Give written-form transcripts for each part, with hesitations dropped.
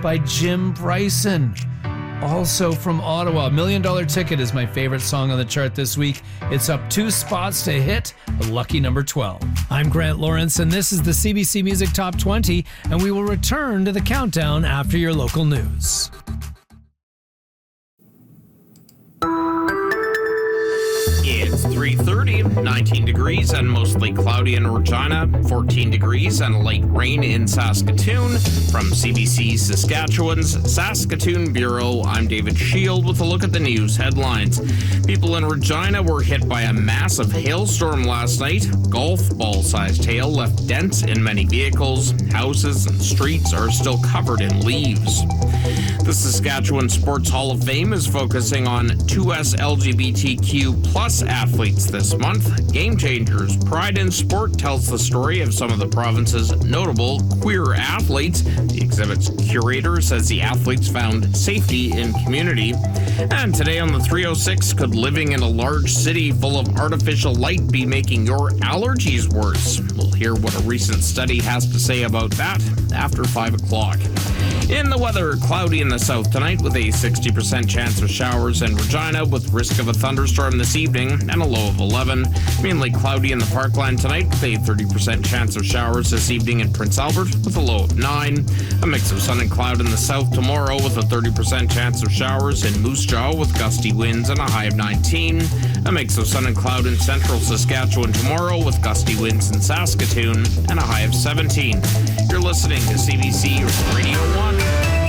by Jim Bryson. Also from Ottawa, $1 Million Ticket is my favorite song on the chart this week. It's up 2 spots to hit a lucky number 12. I'm Grant Lawrence, and this is the CBC Music Top 20, and we will return to the countdown after your local news. It's 3:30, 19 degrees and mostly cloudy in Regina, 14 degrees and light rain in Saskatoon. From CBC Saskatchewan's Saskatoon Bureau, I'm David Shield with a look at the news headlines. People in Regina were hit by a massive hailstorm last night. Golf ball-sized hail left dents in many vehicles. Houses and streets are still covered in leaves. The Saskatchewan Sports Hall of Fame is focusing on 2S LGBTQ plus athletes this month. Game Changers Pride in Sport tells the story of some of the province's notable queer athletes. The exhibit's curator says the athletes found safety in community. And today on the 306, could living in a large city full of artificial light be making your allergies worse? We'll hear what a recent study has to say about that after 5 o'clock. In the weather, cloudy in the south tonight with a 60% chance of showers in Regina with risk of a thunderstorm this evening and a low of 11. Mainly cloudy in the Parkland tonight with a 30% chance of showers this evening in Prince Albert with a low of 9. A mix of sun and cloud in the south tomorrow with a 30% chance of showers in Moose Jaw with gusty winds and a high of 19. A mix of sun and cloud in central Saskatchewan tomorrow with gusty winds in Saskatoon and a high of 17. You're listening to CBC Radio 1.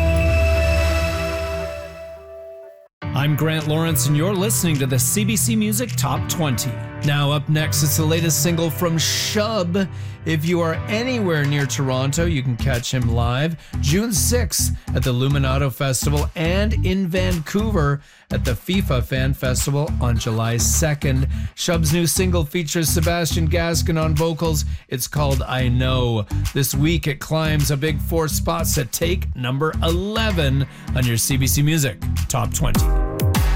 I'm Grant Lawrence, and you're listening to the CBC Music Top 20. Now up next, it's the latest single from Shub. If you are anywhere near Toronto, you can catch him live June 6th at the Luminato Festival and in Vancouver at the FIFA Fan Festival on July 2nd. Shub's new single features Sebastian Gaskin on vocals. It's called I Know. This week it climbs a big 4 spots to take number 11 on your CBC Music Top 20.